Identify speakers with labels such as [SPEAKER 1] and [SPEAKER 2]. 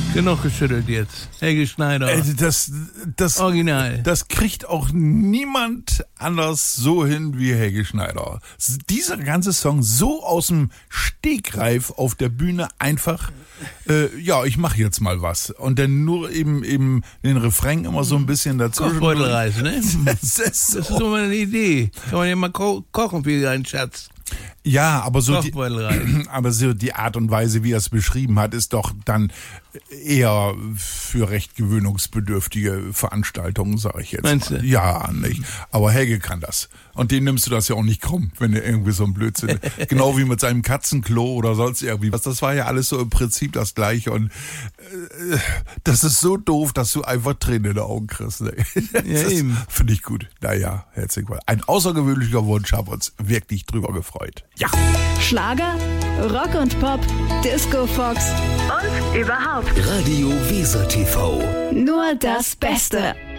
[SPEAKER 1] Genug geschüttelt jetzt. Helge Schneider.
[SPEAKER 2] Das
[SPEAKER 1] Original.
[SPEAKER 2] Das kriegt auch niemand anders so hin wie Helge Schneider. Dieser ganze Song so aus dem Stegreif auf der Bühne einfach, ich mache jetzt mal was. Und dann nur eben den Refrain immer so ein bisschen dazu.
[SPEAKER 1] Kochbeutelreis, ne?
[SPEAKER 2] Das ist
[SPEAKER 1] Das ist so mal eine Idee. Kann man ja mal kochen für deinen Schatz.
[SPEAKER 2] Ja, aber so
[SPEAKER 1] die
[SPEAKER 2] die Art und Weise, wie er es beschrieben hat, ist doch dann eher für recht gewöhnungsbedürftige Veranstaltungen, sage ich jetzt.
[SPEAKER 1] Meinst
[SPEAKER 2] mal.
[SPEAKER 1] du?
[SPEAKER 2] Ja, nicht. Aber Helge kann das. Und dem nimmst du das ja auch nicht krumm, wenn er irgendwie so ein Blödsinn. Genau wie mit seinem Katzenklo oder sonst irgendwie was. Das war ja alles so im Prinzip das Gleiche. Und das ist so doof, dass du einfach Tränen in den Augen kriegst. Ne?
[SPEAKER 1] Ja, eben.
[SPEAKER 2] Finde ich gut. Naja, herzlich willkommen. Ein außergewöhnlicher Wunsch, haben wir uns wirklich drüber gefreut. Ja.
[SPEAKER 3] Schlager, Rock und Pop, Disco Fox und überhaupt
[SPEAKER 4] Radio Weser TV.
[SPEAKER 3] nur das Beste.